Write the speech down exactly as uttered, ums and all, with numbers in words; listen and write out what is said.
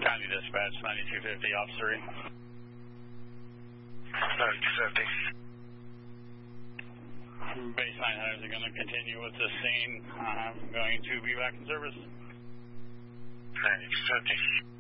County Dispatch, ninety-two fifty, Officer E. ninety-two fifty. Base nine hundred are going to continue with the scene. I'm going to be back in service. ninety-two fifty.